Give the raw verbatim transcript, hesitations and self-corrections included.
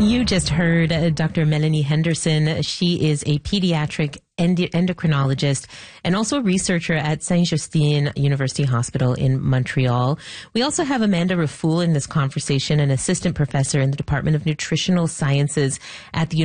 You just heard uh, Doctor Melanie Henderson. She is a pediatric end- endocrinologist and also a researcher at Saint-Justine University Hospital in Montreal. We also have Amanda Raffoul in this conversation, an assistant professor in the Department of Nutritional Sciences at the